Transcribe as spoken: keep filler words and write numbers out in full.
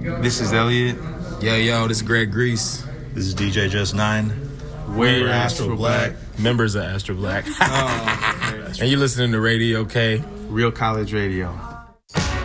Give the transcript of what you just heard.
This is Elliot. Yo, yo, this is Greg Grease. This is D J Just Nine. We're Astro Black. Members of Astro Black. Oh, okay. And you're listening to Radio K. Real College Radio.